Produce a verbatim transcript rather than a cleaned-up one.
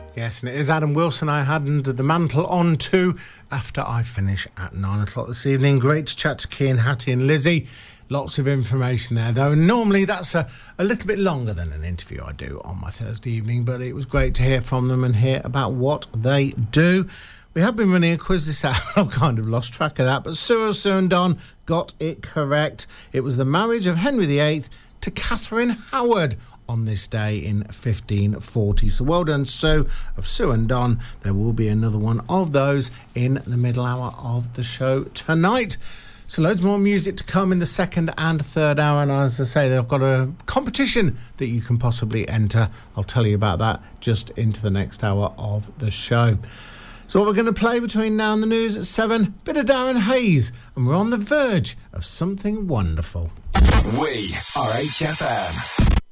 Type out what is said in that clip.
Yes, and it is Adam Wilson I had under the mantle on to after I finish at nine o'clock this evening. Great to chat to Cian, Hattie and Lizzie. Lots of information there, though. Normally that's a, a little bit longer than an interview I do on my Thursday evening, but it was great to hear from them and hear about what they do. We have been running a quiz this hour. I've kind of lost track of that, but Cyril Don got it correct. It was the marriage of Henry the Eighth to Catherine Howard on this day in fifteen forty. So well done, Sue of Sue and Don. There will be another one of those in the middle hour of the show tonight. So loads more music to come in the second and third hour. And as I say, they've got a competition that you can possibly enter. I'll tell you about that just into the next hour of the show. So what we're going to play between now and the news at seven, bit of Darren Hayes, and we're on the verge of something wonderful. We are H F M.